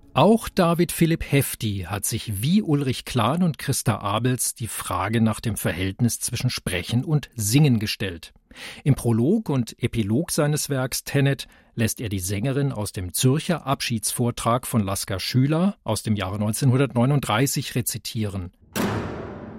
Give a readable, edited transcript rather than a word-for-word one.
Auch David Philipp Hefti hat sich wie Ulrich Klahn und Christa Abels die Frage nach dem Verhältnis zwischen Sprechen und Singen gestellt. Im Prolog und Epilog seines Werks Tenet lässt er die Sängerin aus dem Zürcher Abschiedsvortrag von Lasker Schüler aus dem Jahre 1939 rezitieren.